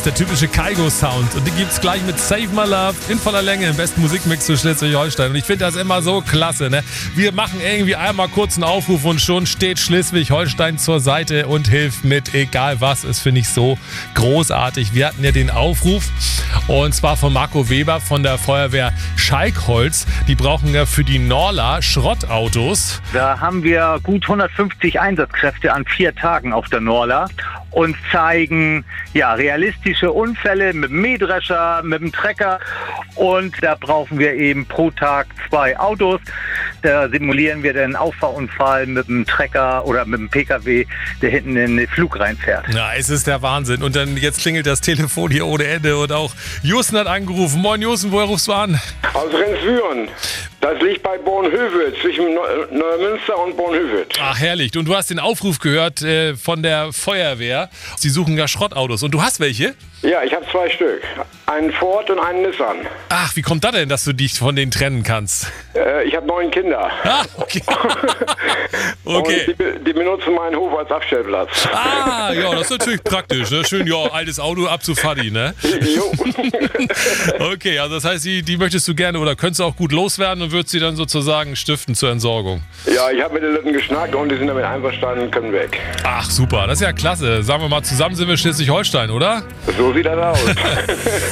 ist der typische Kaigo-Sound. Und die gibt's gleich mit Save My Love in voller Länge im besten Musikmix zu Schleswig-Holstein. Und ich finde das immer so klasse, ne? Wir machen irgendwie einmal kurz einen Aufruf und schon steht Schleswig-Holstein zur Seite und hilft mit, egal was. Das finde ich so großartig. Wir hatten ja den Aufruf und zwar von Marco Weber von der Feuerwehr Schalkholz. Die brauchen ja für die Norla Schrottautos. Da haben wir gut 150 Einsatzkräfte an 4 Tagen auf der Norla und zeigen realistische Unfälle mit dem Mähdrescher, mit dem Trecker. Und da brauchen wir eben pro Tag 2 Autos. Da simulieren wir den Auffahrunfall mit dem Trecker oder mit dem PKW, der hinten in den Flug reinfährt. Ja, es ist der Wahnsinn. Und dann jetzt klingelt das Telefon hier ohne Ende und auch Jussen hat angerufen. Moin Jussen, woher rufst du an? Aus Renswüren. Das liegt bei Bornhöved, zwischen Neumünster und Bornhöved. Ach, herrlich. Und du hast den Aufruf gehört von der Feuerwehr. Sie suchen ja Schrottautos. Und du hast welche? Ja, ich habe 2 Stück. Einen Ford und einen Nissan. Ach, wie kommt das denn, dass du dich von denen trennen kannst? Ich habe 9 Kinder. Ah, okay. Okay. Und die benutzen meinen Hof als Abstellplatz. Ah, ja, das ist natürlich praktisch. Ne? Schön, altes Auto ab zu Faddy, ne? Jo. Okay, also das heißt, die möchtest du gerne oder könntest du auch gut loswerden und würdest sie dann sozusagen stiften zur Entsorgung? Ja, ich habe mit den Leuten geschnackt und die sind damit einverstanden und können weg. Ach, super. Das ist ja klasse. Sagen wir mal, zusammen sind wir Schleswig-Holstein, oder? So sieht das aus.